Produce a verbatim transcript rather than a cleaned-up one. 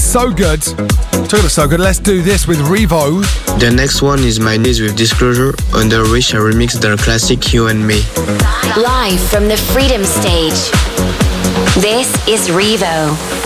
So Good. Talking of So Good, let's do this with Revo. The next one is My Days with Disclosure, under which I remix their classic You and Me. Live from the Freedom Stage, this is Revo.